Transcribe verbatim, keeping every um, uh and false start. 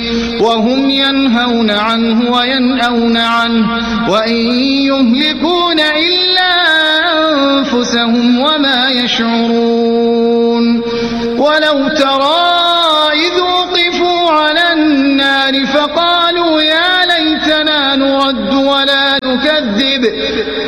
وهم ينهون عنه وينأون عنه وإن يهلكون إلا أنفسهم وما يشعرون ولو ترى إذ وقفوا على النار فقالوا يا ليتنا نرد ولا نكذب